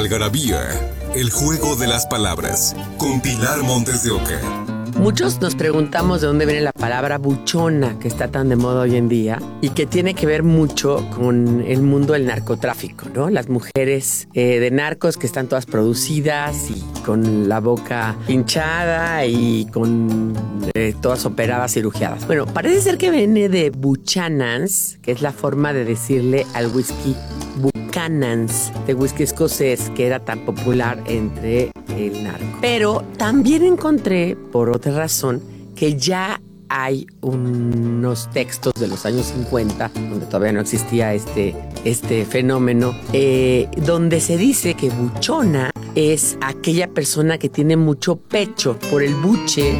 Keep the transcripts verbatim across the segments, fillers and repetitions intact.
Algarabía, el juego de las palabras, con Pilar Montes de Oca. Muchos nos preguntamos de dónde viene la palabra buchona, que está tan de moda hoy en día, y que tiene que ver mucho con el mundo del narcotráfico, ¿no? Las mujeres eh, de narcos que están todas producidas y con la boca hinchada y con eh, todas operadas, cirugiadas. Bueno, parece ser que viene de Buchanan's, que es la forma de decirle al whisky Buchanan's, de whisky escocés, que era tan popular entre el narco. Pero también encontré, por otra razón, que ya hay unos textos de los años cincuenta, donde todavía no existía este, este fenómeno, eh, donde se dice que buchona es aquella persona que tiene mucho pecho por el buche.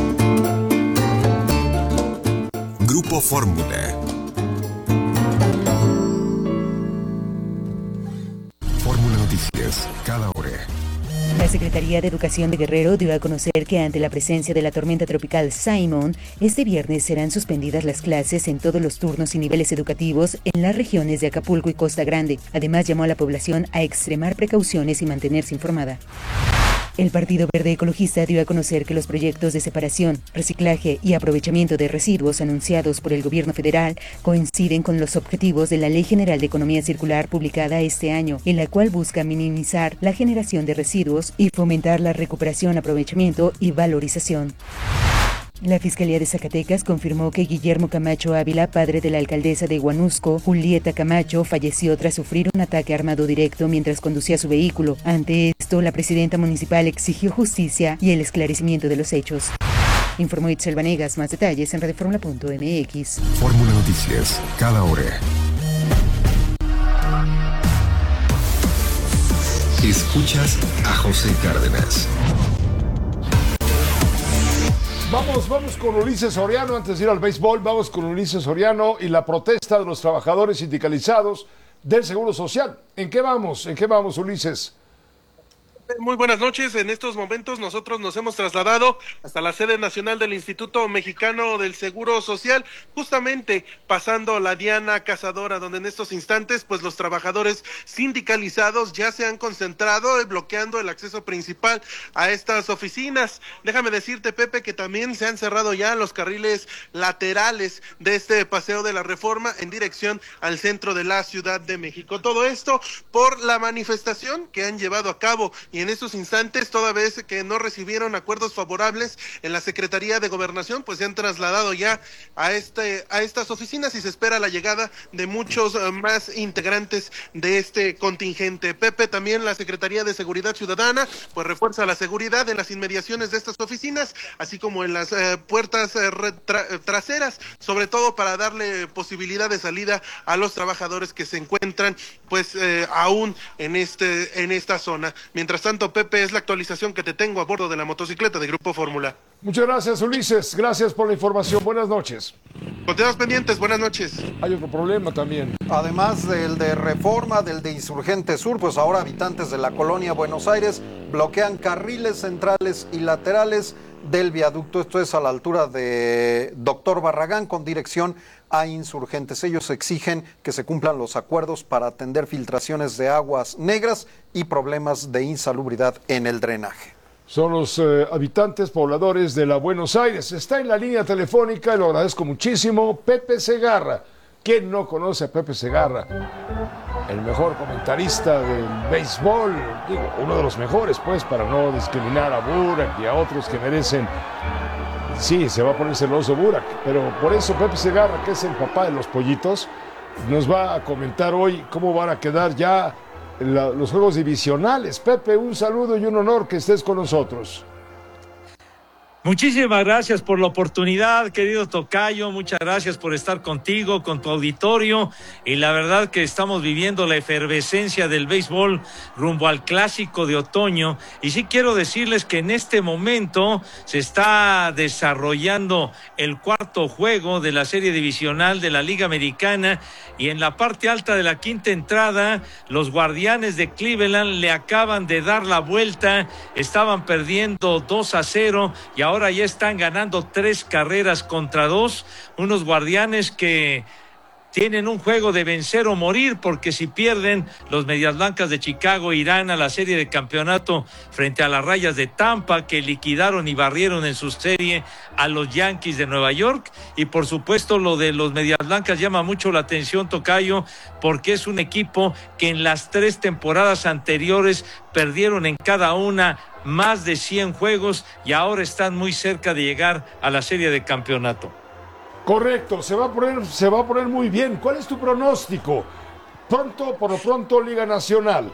Grupo Fórmula. Fórmula Noticias, cada hora. La Secretaría de Educación de Guerrero dio a conocer que ante la presencia de la tormenta tropical Simon, este viernes serán suspendidas las clases en todos los turnos y niveles educativos en las regiones de Acapulco y Costa Grande. Además, llamó a la población a extremar precauciones y mantenerse informada. El Partido Verde Ecologista dio a conocer que los proyectos de separación, reciclaje y aprovechamiento de residuos anunciados por el gobierno federal coinciden con los objetivos de la Ley General de Economía Circular publicada este año, en la cual busca minimizar la generación de residuos y fomentar la recuperación, aprovechamiento y valorización. La Fiscalía de Zacatecas confirmó que Guillermo Camacho Ávila, padre de la alcaldesa de Huanusco, Julieta Camacho, falleció tras sufrir un ataque armado directo mientras conducía su vehículo. Ante esto, la presidenta municipal exigió justicia y el esclarecimiento de los hechos. Informó Itzel Vanegas. Más detalles en radioformula punto m x. Fórmula Noticias, cada hora. Escuchas a José Cárdenas. Vamos, vamos con Ulises Soriano, antes de ir al béisbol, vamos con Ulises Soriano y la protesta de los trabajadores sindicalizados del Seguro Social. ¿En qué vamos? ¿En qué vamos, Ulises? Muy buenas noches. En estos momentos nosotros nos hemos trasladado hasta la sede nacional del Instituto Mexicano del Seguro Social, justamente pasando la Diana Cazadora, donde en estos instantes pues los trabajadores sindicalizados ya se han concentrado eh, bloqueando el acceso principal a estas oficinas. Déjame decirte, Pepe, que también se han cerrado ya los carriles laterales de este Paseo de la Reforma en dirección al centro de la Ciudad de México. Todo esto por la manifestación que han llevado a cabo, y en estos instantes, toda vez que no recibieron acuerdos favorables en la Secretaría de Gobernación, pues se han trasladado ya a este a estas oficinas y se espera la llegada de muchos uh, más integrantes de este contingente. Pepe, también la Secretaría de Seguridad Ciudadana pues refuerza la seguridad en las inmediaciones de estas oficinas, así como en las uh, puertas uh, tra traseras, sobre todo para darle posibilidad de salida a los trabajadores que se encuentran pues uh, aún en este en esta zona. Mientras tanto, Pepe, es la actualización que te tengo a bordo de la motocicleta de Grupo Fórmula. Muchas gracias, Ulises. Gracias por la información. Buenas noches. Continuamos pendientes. Buenas noches. Hay otro problema también. Además del de Reforma, del de Insurgente Sur, pues ahora habitantes de la colonia Buenos Aires bloquean carriles centrales y laterales del viaducto. Esto es a la altura de Doctor Barragán con dirección a Insurgentes. Ellos exigen que se cumplan los acuerdos para atender filtraciones de aguas negras y problemas de insalubridad en el drenaje. Son los eh, habitantes pobladores de la Buenos Aires. Está en la línea telefónica, y lo agradezco muchísimo, Pepe Segarra. ¿Quién no conoce a Pepe Segarra? El mejor comentarista del béisbol, digo, uno de los mejores, pues, para no discriminar a Burak y a otros que merecen. Sí, se va a poner celoso Burak, pero por eso Pepe Segarra, que es el papá de los pollitos, nos va a comentar hoy cómo van a quedar ya la, los juegos divisionales. Pepe, un saludo y un honor que estés con nosotros. Muchísimas gracias por la oportunidad, querido tocayo, muchas gracias por estar contigo, con tu auditorio, y la verdad que estamos viviendo la efervescencia del béisbol rumbo al clásico de otoño, y sí quiero decirles que en este momento se está desarrollando el cuarto juego de la serie divisional de la Liga Americana, y en la parte alta de la quinta entrada, los Guardianes de Cleveland le acaban de dar la vuelta, estaban perdiendo dos a cero, y ahora Ahora ya están ganando tres carreras contra dos, unos Guardianes que tienen un juego de vencer o morir, porque si pierden, los Medias Blancas de Chicago irán a la serie de campeonato frente a las Rayas de Tampa, que liquidaron y barrieron en su serie a los Yankees de Nueva York. Y por supuesto lo de los Medias Blancas llama mucho la atención, tocayo, porque es un equipo que en las tres temporadas anteriores perdieron en cada una más de cien juegos y ahora están muy cerca de llegar a la serie de campeonato. Correcto, se va a poner, se va a poner muy bien. ¿Cuál es tu pronóstico? Pronto, por lo pronto, Liga Nacional.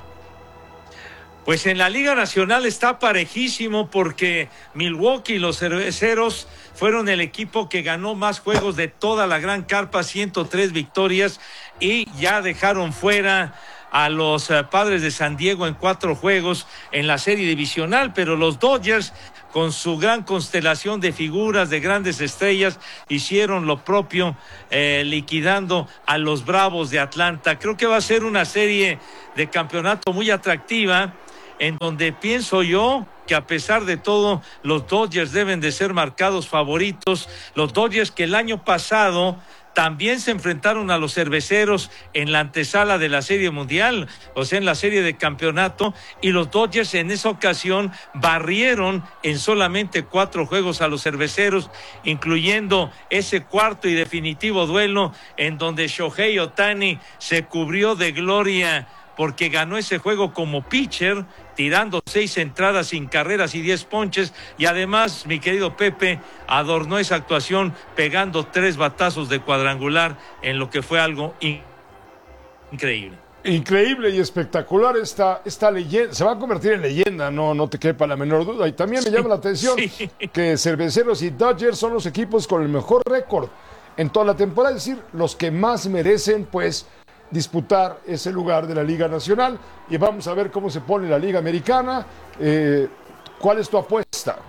Pues en la Liga Nacional está parejísimo, porque Milwaukee y los Cerveceros fueron el equipo que ganó más juegos de toda la gran carpa, ciento tres victorias, y ya dejaron fuera a los uh, Padres de San Diego en cuatro juegos en la serie divisional, pero los Dodgers, con su gran constelación de figuras, de grandes estrellas, hicieron lo propio, eh, liquidando a los Bravos de Atlanta. Creo que va a ser una serie de campeonato muy atractiva, en donde pienso yo que a pesar de todo, los Dodgers deben de ser marcados favoritos. Los Dodgers que el año pasado también se enfrentaron a los Cerveceros en la antesala de la Serie Mundial, o sea, en la serie de campeonato, y los Dodgers en esa ocasión barrieron en solamente cuatro juegos a los Cerveceros, incluyendo ese cuarto y definitivo duelo en donde Shohei Ohtani se cubrió de gloria porque ganó ese juego como pitcher, tirando seis entradas sin carreras y diez ponches, y además, mi querido Pepe, adornó esa actuación pegando tres batazos de cuadrangular, en lo que fue algo in- increíble. Increíble y espectacular esta, esta leyenda. Se va a convertir en leyenda, no, no te quepa la menor duda. Y también me llama la atención sí. que Cerveceros y Dodgers son los equipos con el mejor récord en toda la temporada, es decir, los que más merecen, pues, disputar ese lugar de la Liga Nacional. Y vamos a ver cómo se pone la Liga Americana. Eh, ¿Cuál es tu apuesta?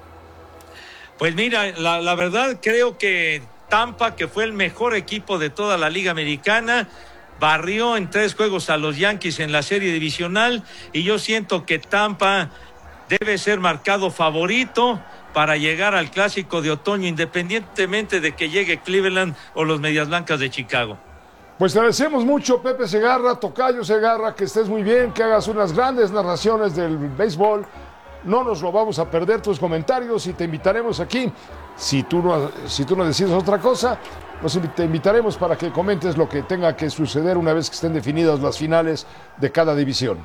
Pues mira, la, la verdad creo que Tampa, que fue el mejor equipo de toda la Liga Americana, barrió en tres juegos a los Yankees en la serie divisional, y yo siento que Tampa debe ser marcado favorito para llegar al Clásico de Otoño, independientemente de que llegue Cleveland o los Medias Blancas de Chicago. Pues te agradecemos mucho, Pepe Segarra, tocayo Segarra, que estés muy bien, que hagas unas grandes narraciones del béisbol. No nos lo vamos a perder tus comentarios y te invitaremos aquí. Si tú no, si tú no decides otra cosa, pues te invitaremos para que comentes lo que tenga que suceder una vez que estén definidas las finales de cada división.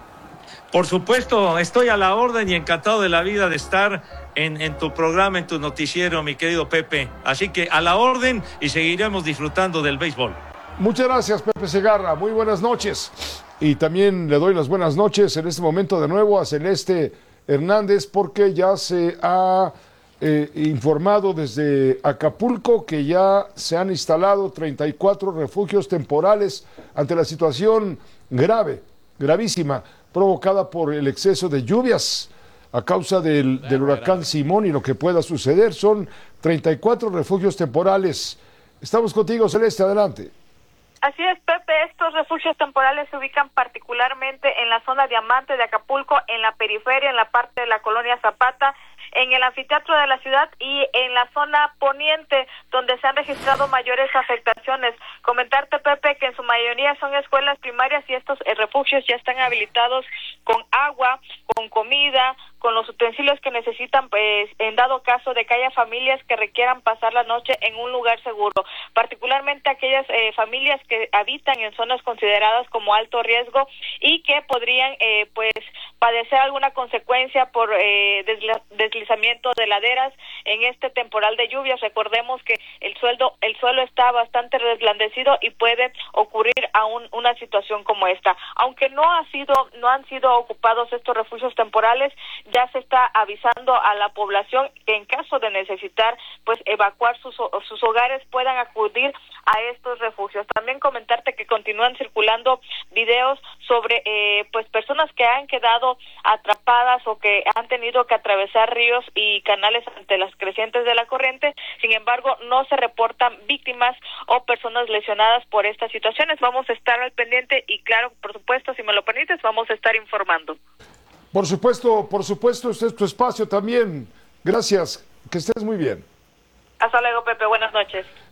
Por supuesto, estoy a la orden y encantado de la vida de estar en, en tu programa, en tu noticiero, mi querido Pepe. Así que a la orden, y seguiremos disfrutando del béisbol. Muchas gracias, Pepe Segarra. Muy buenas noches. Y también le doy las buenas noches en este momento de nuevo a Celeste Hernández, porque ya se ha eh, informado desde Acapulco que ya se han instalado treinta y cuatro refugios temporales ante la situación grave, gravísima, provocada por el exceso de lluvias a causa del, del huracán Simón y lo que pueda suceder. Son treinta y cuatro refugios temporales. Estamos contigo, Celeste, adelante. Así es, Pepe, estos refugios temporales se ubican particularmente en la zona Diamante de Acapulco, en la periferia, en la parte de la colonia Zapata, en el anfiteatro de la ciudad y en la zona poniente, donde se han registrado mayores afectaciones. Comentarte, Pepe, que en su mayoría son escuelas primarias y estos eh, refugios ya están habilitados con agua, con comida, con los utensilios que necesitan, pues, en dado caso de que haya familias que requieran pasar la noche en un lugar seguro, particularmente aquellas eh, familias que habitan en zonas consideradas como alto riesgo y que podrían, eh, pues, padecer alguna consecuencia por eh, desla- deslizamiento de laderas en este temporal de lluvias. Recordemos que el suelo, el suelo está bastante reblandecido y puede ocurrir aún una situación como esta. Aunque no ha sido, no han sido ocupados estos refugios temporales, ya se está avisando a la población que en caso de necesitar, pues, evacuar sus, sus hogares, puedan acudir a estos refugios. También comentarte que continúan circulando videos sobre eh, pues personas que han quedado atrapadas o que han tenido que atravesar ríos y canales ante las crecientes de la corriente. Sin embargo, no se reportan víctimas o personas lesionadas por estas situaciones. Vamos a estar al pendiente y, claro, por supuesto, si me lo permites, vamos a estar informando. Por supuesto, por supuesto, este es tu espacio también. Gracias, que estés muy bien. Hasta luego, Pepe, buenas noches.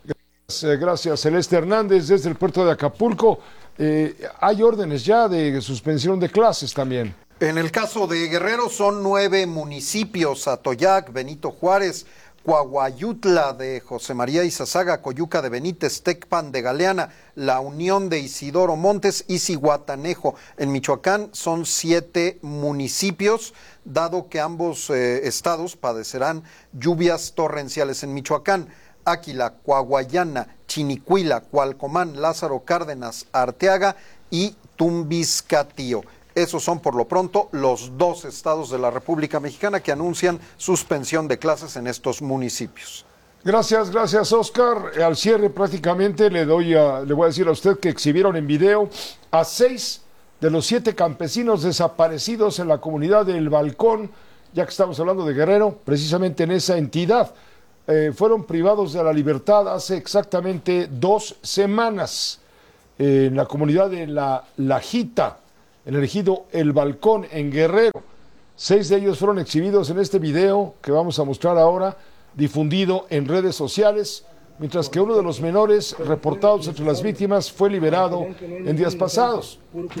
eh, gracias Celeste Hernández desde el puerto de Acapulco. Eh, hay órdenes ya de suspensión de clases también. En el caso de Guerrero son nueve municipios: Atoyac, Benito Juárez, Coahuayutla de José María Izazaga, Coyuca de Benítez, Tecpan de Galeana, La Unión de Isidoro Montes y Zihuatanejo. En Michoacán son siete municipios, dado que ambos eh, estados padecerán lluvias torrenciales. En Michoacán, Áquila, Coahuayana, Chinicuila, Cualcomán, Lázaro Cárdenas, Arteaga y Tumbiscatío. Esos son por lo pronto los dos estados de la República Mexicana que anuncian suspensión de clases en estos municipios. Gracias, gracias Oscar. Al cierre prácticamente le doy a, le voy a decir a usted que exhibieron en video a seis de los siete campesinos desaparecidos en la comunidad del Balcón, ya que estamos hablando de Guerrero, precisamente en esa entidad. Eh, fueron privados de la libertad hace exactamente dos semanas eh, en la comunidad de La Lajita, en el ejido El Balcón, en Guerrero. Seis de ellos fueron exhibidos en este video que vamos a mostrar ahora, difundido en redes sociales, mientras que uno de los menores reportados entre las víctimas fue liberado en días pasados.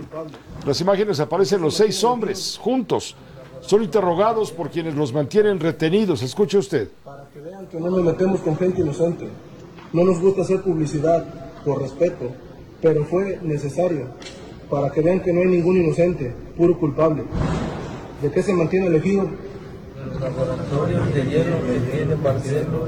En las imágenes aparecen los seis hombres juntos. Son interrogados por quienes los mantienen retenidos. Escuche usted. Para que vean que no nos metemos con gente inocente. No nos gusta hacer publicidad, por respeto, pero fue necesario. Para que vean que no hay ningún inocente, puro culpable. ¿De qué se mantiene elegido? Los laboratorios de hielo que tiene Marcelo.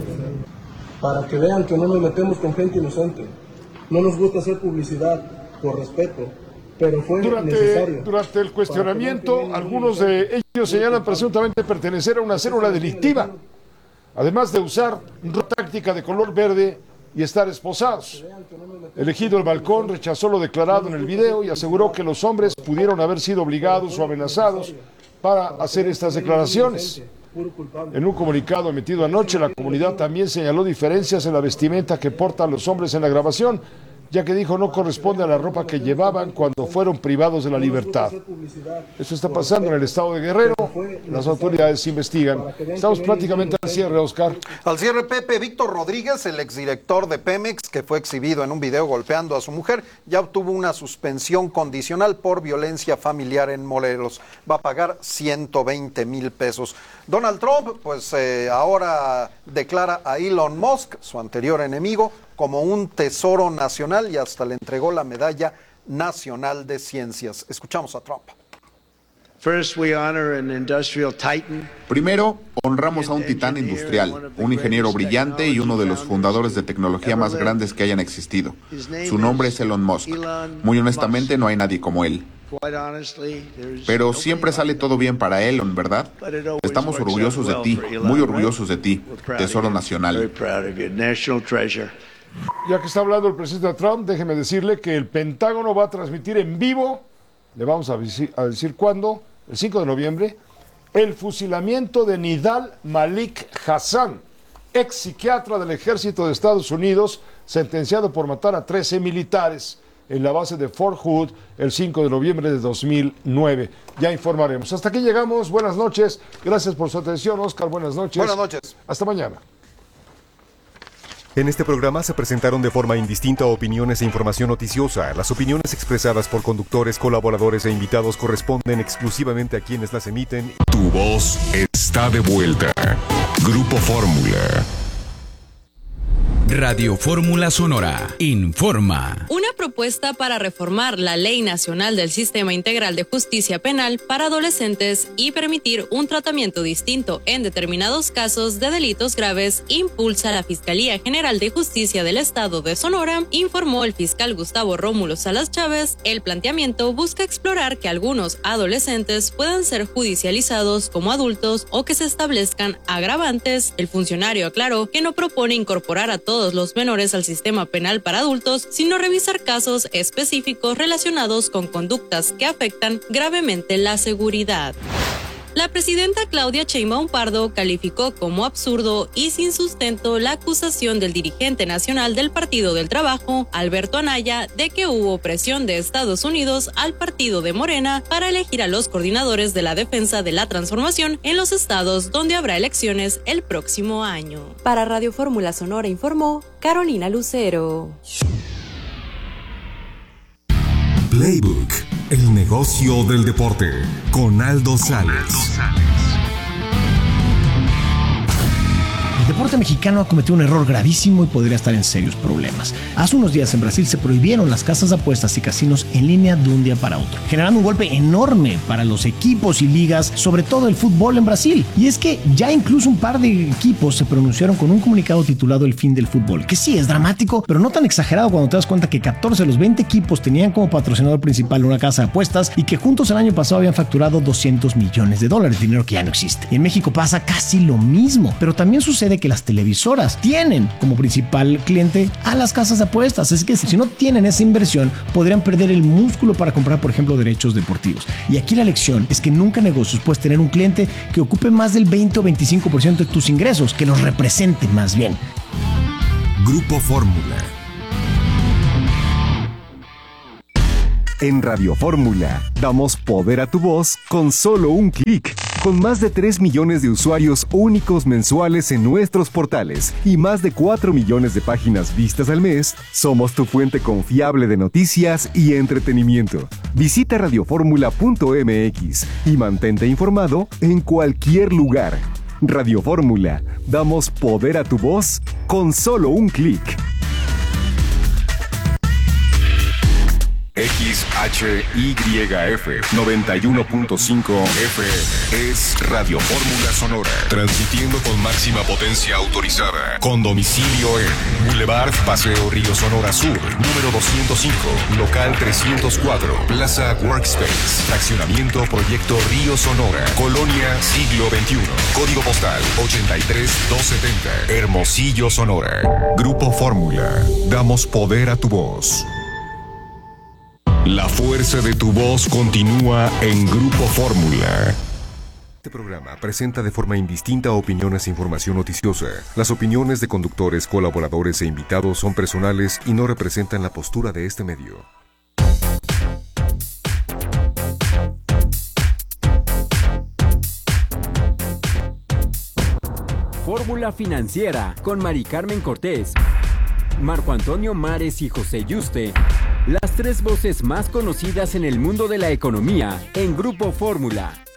Para que vean que no nos metemos con gente inocente. No nos gusta hacer publicidad, por respeto, pero fue durante, necesario. Durante el cuestionamiento, algunos de ellos señalan presuntamente pertenecer a una célula delictiva, además de usar una táctica de color verde y estar esposados. El ejido El Balcón rechazó lo declarado en el video y aseguró que los hombres pudieron haber sido obligados o amenazados para hacer estas declaraciones. En un comunicado emitido anoche, la comunidad también señaló diferencias en la vestimenta que portan los hombres en la grabación, ya que dijo no corresponde a la ropa que llevaban cuando fueron privados de la libertad. Eso está pasando en el estado de Guerrero, las autoridades investigan. Estamos prácticamente al cierre, Oscar. Al cierre, Pepe. Víctor Rodríguez, el exdirector de Pemex, que fue exhibido en un video golpeando a su mujer, ya obtuvo una suspensión condicional por violencia familiar en Morelos. Va a pagar ciento veinte mil pesos. Donald Trump, pues eh, ahora declara a Elon Musk, su anterior enemigo, como un tesoro nacional y hasta le entregó la Medalla Nacional de Ciencias. Escuchamos a Trump. Primero, honramos a un titán industrial, un ingeniero brillante y uno de los fundadores de tecnología más grandes que hayan existido. Su nombre es Elon Musk. Muy honestamente, no hay nadie como él. Pero siempre sale todo bien para Elon, ¿verdad? Estamos orgullosos de ti, muy orgullosos de ti, tesoro nacional. Ya que está hablando el presidente Trump, déjeme decirle que el Pentágono va a transmitir en vivo, le vamos a decir, a decir cuándo, el cinco de noviembre, el fusilamiento de Nidal Malik Hassan, ex psiquiatra del ejército de Estados Unidos, sentenciado por matar a trece militares en la base de Fort Hood el cinco de noviembre de dos mil nueve. Ya informaremos. Hasta aquí llegamos. Buenas noches. Gracias por su atención, Oscar. Buenas noches. Buenas noches. Hasta mañana. En este programa se presentaron de forma indistinta opiniones e información noticiosa. Las opiniones expresadas por conductores, colaboradores e invitados corresponden exclusivamente a quienes las emiten. Tu voz está de vuelta. Grupo Fórmula. Radio Fórmula Sonora informa. Una propuesta para reformar la Ley Nacional del Sistema Integral de Justicia Penal para adolescentes y permitir un tratamiento distinto en determinados casos de delitos graves impulsa la Fiscalía General de Justicia del Estado de Sonora, informó el fiscal Gustavo Rómulo Salas Chávez. El planteamiento busca explorar que algunos adolescentes puedan ser judicializados como adultos o que se establezcan agravantes. El funcionario aclaró que no propone incorporar a todos los menores al sistema penal para adultos, sino revisar casos específicos relacionados con conductas que afectan gravemente la seguridad. La presidenta Claudia Sheinbaum Pardo calificó como absurdo y sin sustento la acusación del dirigente nacional del Partido del Trabajo, Alberto Anaya, de que hubo presión de Estados Unidos al partido de Morena para elegir a los coordinadores de la defensa de la transformación en los estados donde habrá elecciones el próximo año. Para Radio Fórmula Sonora informó Carolina Lucero. Playbook, el negocio del deporte, con Aldo Sales. El deporte mexicano ha cometido un error gravísimo y podría estar en serios problemas. Hace unos días en Brasil se prohibieron las casas de apuestas y casinos en línea de un día para otro, generando un golpe enorme para los equipos y ligas, sobre todo el fútbol en Brasil. Y es que ya incluso un par de equipos se pronunciaron con un comunicado titulado El fin del fútbol, que sí es dramático, pero no tan exagerado cuando te das cuenta que catorce de los veinte equipos tenían como patrocinador principal una casa de apuestas y que juntos el año pasado habían facturado doscientos millones de dólares, dinero que ya no existe. Y en México pasa casi lo mismo, pero también sucede que las televisoras tienen como principal cliente a las casas de apuestas. Es que si no tienen esa inversión, podrían perder el músculo para comprar, por ejemplo, derechos deportivos. Y aquí la lección es que nunca en negocios puedes tener un cliente que ocupe más del veinte o veinticinco por ciento de tus ingresos, que los represente más bien. Grupo Fórmula. En Radio Fórmula, damos poder a tu voz con solo un clic. Con más de tres millones de usuarios únicos mensuales en nuestros portales y más de cuatro millones de páginas vistas al mes, somos tu fuente confiable de noticias y entretenimiento. Visita radioformula punto m x y mantente informado en cualquier lugar. Radio Fórmula, damos poder a tu voz con solo un clic. X H Y F noventa y uno punto cinco F M es Radio Fórmula Sonora, transmitiendo con máxima potencia autorizada, con domicilio en Boulevard Paseo Río Sonora Sur, número doscientos cinco, local trescientos cuatro, Plaza Workspace, fraccionamiento Proyecto Río Sonora, Colonia Siglo veintiuno, código postal ochenta y tres doscientos setenta, Hermosillo, Sonora. Grupo Fórmula, damos poder a tu voz. La fuerza de tu voz continúa en Grupo Fórmula. Este programa presenta de forma indistinta opiniones e información noticiosa. Las opiniones de conductores, colaboradores e invitados son personales y no representan la postura de este medio. Fórmula Financiera con Mari Carmen Cortés, Marco Antonio Mares y José Yuste. Las tres voces más conocidas en el mundo de la economía en Grupo Fórmula.